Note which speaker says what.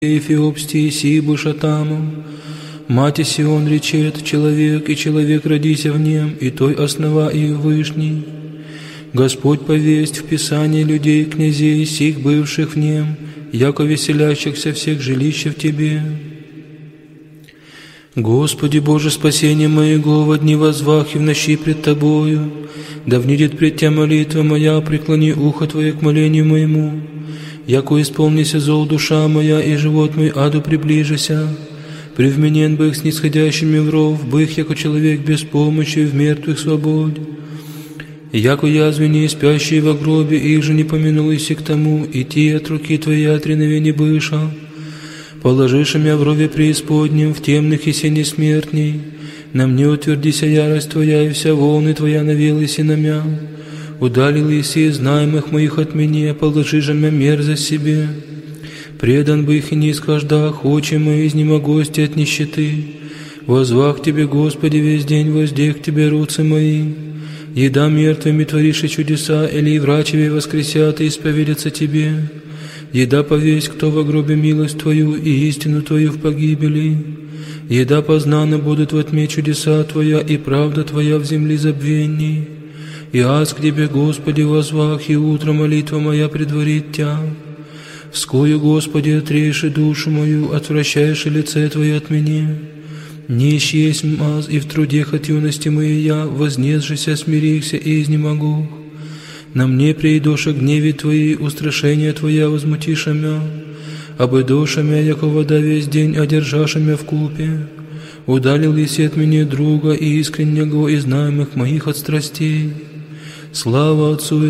Speaker 1: Эфиопстии сибы шатаму. Мати Сион речет, человек, и человек родися в нем, и той основа и вышний. Господь повесть в Писании людей, князей, сих бывших в нем, яко веселящихся всех жилища в Тебе. Господи Боже, спасение моего, во дни возвах и в ночи пред Тобою, да внидет пред Тя молитва моя, преклони ухо Твое к молению моему. Яко исполнися зол душа моя, и живот мой аду приближися, привменен бых с нисходящими в ров, бых, яко человек без помощи в мертвых свободе. Яко язвени спящие во гробе, их же не помянулись и к тому, идти от руки Твоей от реновения быша. Положишь меня в рове преисподнем, в темных и сене смертней, на мне утвердися ярость Твоя, и вся волны Твоя навелась и на мя. Удалил еси знаемых моих от меня, положи же мя мерзость себе. Предан бы их и нисхождах, очи мои изнемогости от нищеты. Возвах Тебе, Господи, весь день, воздех Тебе руцы мои. Еда мертвыми творишь и чудеса, или врачеве воскресят и исповедятся Тебе. Еда повесть, кто во гробе милость Твою и истину Твою в погибели. Еда познана будут во тьме чудеса Твоя и правда Твоя в земле забвенней. И аз к Тебе, Господи, возвах, и утро молитва моя предварит Тя. Вскою, Господи, отрежь душу мою, отвращаешь лице Твое от меня. Нищ есть аз, и в трудех от юности моей я, вознесшися, смирихся и изнемогу. На мне придоша гневи Твои, устрашения Твоя возмутиша мя. Обыдоша мя, яко вода весь день, одержаша мя в купе. Удалил еси от меня друга и искреннего и знаемых моих от страстей. Слава Отцу